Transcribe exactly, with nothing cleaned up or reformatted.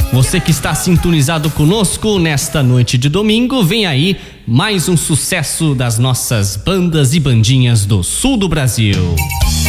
Você que está sintonizado conosco nesta noite de domingo, vem aí mais um sucesso das nossas bandas e bandinhas do sul do Brasil.